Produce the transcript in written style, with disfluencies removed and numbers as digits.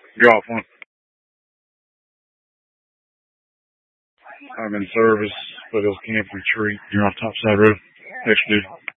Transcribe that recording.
You're off one. I'm in service for this camp retreat. You're off Topside Road. Next dude.